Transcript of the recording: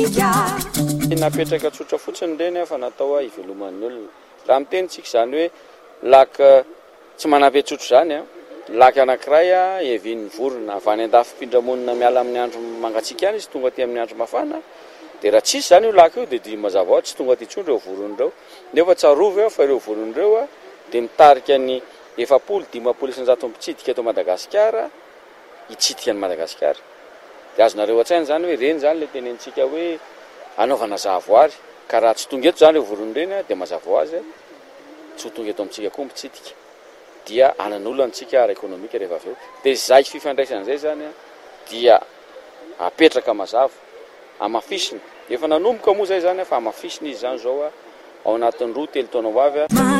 napetraka tsotra fotsiny reny fa natao iveloman'ny olona raha mitenitsika zany hoe laka tsy manabe tsotro zany laka anankiray evin'ny vorona avy any andafim-pindramonina miala amin'ny andro mangatsika any izy tonga aty amin'ny andro mafana dia raha tsisy zany io laka io dia dia mazava ho tsy tonga aty intsony ireo voron'ireo nefa tsarovy fa ireo voron'ireo dia mitarika ny 700-800 mpitsidika eto Madagasikara hitsidika ny Madagasikara dia azonareo an-tsaina zany hoe reny zany le tenentsika hoe anaovana zahavoary ka raha tsy tonga eto zany ireo voron'ireny dia mazava ho azy tsy ho tonga eto amintsika koa mpitsidika dia anan'olona antsika ara-ekonomika rehefa avy eo dia zay fifandraisan'izay zany dia apetraka mazava amafisina efa nanomboka moa zay zany fa amafisina izy zany zao ao anatin'ny 2-3 taona ho avy